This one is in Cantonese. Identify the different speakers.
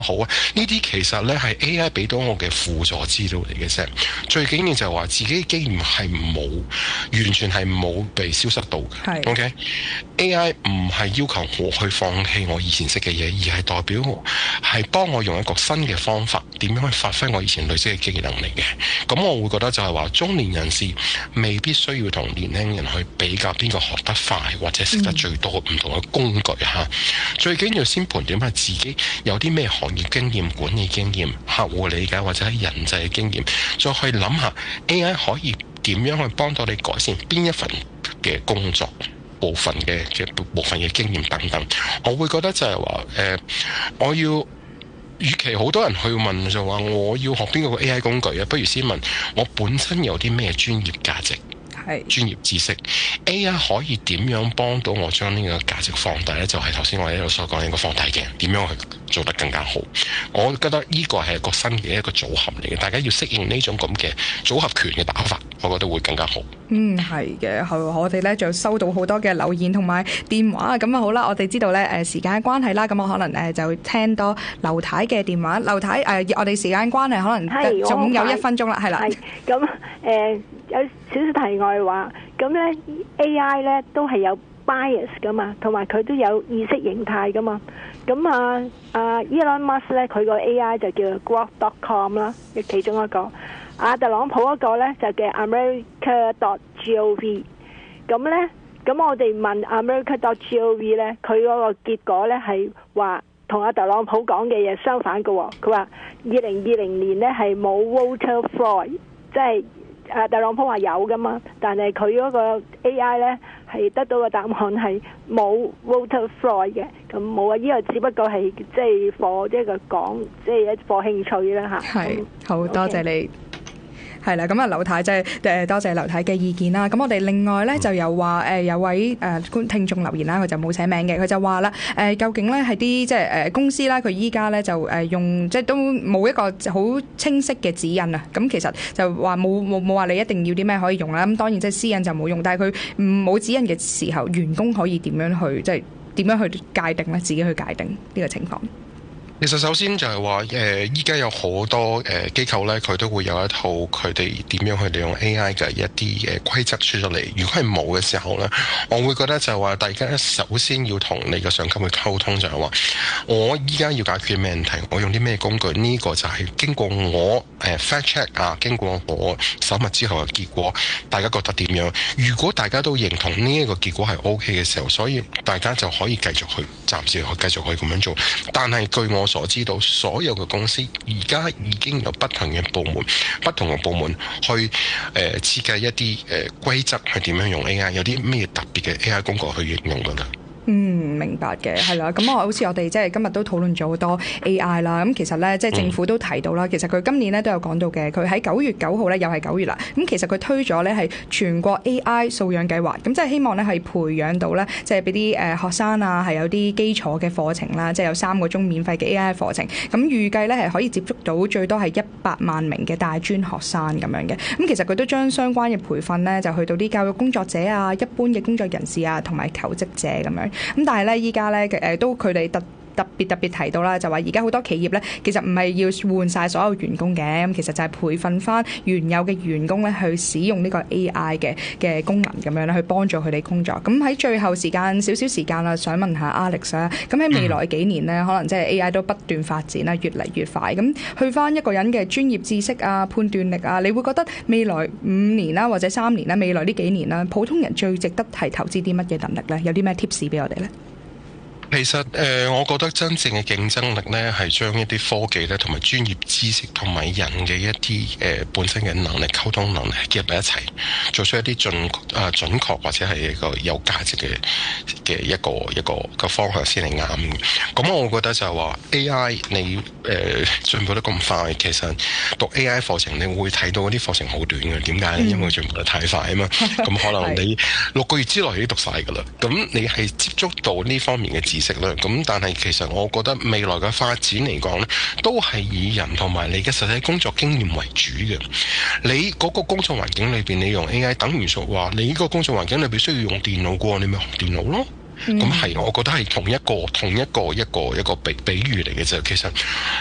Speaker 1: 好啊！呢啲其實咧係 AI 俾到我嘅輔助資料嚟嘅啫。最緊要就係話自己嘅經驗係完全係冇被消失到嘅。OK，AI 唔係要求我去放棄我以前識嘅嘢，而係代表我係幫我用一個新嘅方法，點樣去發揮我以前累積嘅經驗能力嘅。咁我會覺得就係話，中年人士未必需要同年輕人去比較邊個學得快或者識得最多唔同嘅工具嚇。最緊要先盤點下自己有啲咩行業經驗、管理經驗、客戶理解或者係人際嘅經驗，再去諗下 AI 可以點樣去幫到你改善邊一份嘅工作部分嘅經驗等等。我會覺得就係話我要。與其好多人去問就話我要學邊個 AI 工具啊，不如先問我本身有啲咩專業價值、專業知識 ，AI 可以點樣幫到我將呢個價值放大呢？就係頭先我喺度所講嘅一個放大鏡，點樣去做得更加好？我覺得呢個係一個新嘅一個組合嚟嘅，大家要適應呢種咁嘅組合拳嘅打法，我覺得會更加好。
Speaker 2: 係嘅，我哋咧就收到好多嘅留言同埋電話，咁好啦，我哋知道咧時間關係啦，咁我可能就聽多劉太嘅電話。劉太我哋時間關係可能仲有1分鐘啦，係啦。
Speaker 3: 咁有少少題外話，咁咧 AI 咧都係有 bias 噶嘛，同埋佢都有意識形態噶嘛。咁Elon Musk 咧佢個 AI 就叫 Grok.com 啦，其中一個。特朗普嗰個咧就叫 America.gov。咁我哋問 America.gov 咧，佢嗰個結果咧係話同特朗普講嘅嘢相反嘅喎。佢話2020年咧係冇 voter fraud， 即係特朗普話有噶嘛，但係佢嗰個 AI 咧係得到嘅答案係冇 voter fraud 嘅。咁冇啊，呢個只不過係即係課一個講，即係一課興趣啦嚇。
Speaker 2: 係，好多謝你。係啦，咁劉太多謝劉太嘅意見啦。咁我哋另外咧就有話有位聽眾留言啦，佢就冇寫名嘅，佢就話啦究竟咧係啲即係公司啦，佢依家咧就用即係都冇一個好清晰嘅指引啊。咁其實就話冇話你一定要啲咩可以用啦。咁當然即係私隱就冇用，但係佢冇指引嘅時候，員工可以點樣去即係點樣去界定咧？自己去界定呢個情況。
Speaker 1: 其實首先就係話依家有好多機構咧，佢都會有一套佢哋點樣去利用 AI 嘅一啲規則出咗嚟。如果係冇嘅時候咧，我會覺得就係話大家首先要同你嘅上級去溝通，就係話我依家要解決咩問題，我用啲咩工具，呢個就係經過我fact check 啊，經過我搜密之後嘅結果，大家覺得點樣？如果大家都認同呢一個結果係 OK 嘅時候，所以大家就可以繼續去暫時去繼續去咁樣做。但係據我所知道，所有嘅公司而家已經有不同嘅部門去設計一啲規則，去點樣用 AI， 有啲咩特別嘅 AI 工具去應用㗎啦。
Speaker 2: 明白嘅，係啦。咁好似我哋即係今日都討論咗好多 AI 啦。咁其實咧，即係政府都提到啦。其實佢今年咧都有講到嘅。佢喺9月9號咧，又係9月啦。咁其實佢推咗咧係全國 AI 素養計劃。咁即係希望咧係培養到咧，即係俾啲學生啊，係有啲基礎嘅課程啦，即係有3個鐘免費嘅 AI 課程。咁預計咧係可以接觸到最多係100萬名嘅大專學生咁樣嘅。咁其實佢都將相關嘅培訓咧就去到啲教育工作者啊、一般嘅工作人士啊，同埋求職者咁樣。咁但係咧，依家咧都佢哋特別提到啦，就話而家好多企業咧，其實唔係要換晒所有員工嘅，咁其實就係培訓翻原有嘅員工咧去使用呢個 AI 嘅功能咁樣咧，去幫助佢哋工作。咁喺最後少少時間啦，想問下 Alex 啦，咁喺未來幾年咧，可能即係 AI 都不斷發展啦，越嚟越快。咁去翻一個人嘅專業知識啊、判斷力啊，你會覺得未來5年啦，或者3年啦，未來呢幾年啦，普通人最值得係投資啲乜嘢能力咧？有啲咩 tips 俾我哋咧？
Speaker 1: 其實我覺得真正嘅競爭力呢，係將一啲科技咧，同埋專業知識同埋人嘅一啲本身嘅能力、溝通能力結合一齊，做出一啲準確或者係一個有價值嘅一個方向先係啱嘅。咁我覺得就係話 AI 你進步得咁快，其實讀 AI 課程你會睇到嗰啲課程好短嘅。點解呢？因為進步得太快啊嘛。咁可能你6個月之內已經讀晒㗎啦。咁你係接觸到呢方面嘅知識啦，咁但係其實我覺得未來嘅發展嚟講呢，都係以人同埋你嘅實際工作經驗為主嘅。你嗰個工作環境裏邊，你用 AI 等於說話，你呢個工作環境裏邊需要用電腦嘅，你咪學電腦咯。 咁係我覺得係同一個比喻嚟嘅啫。其實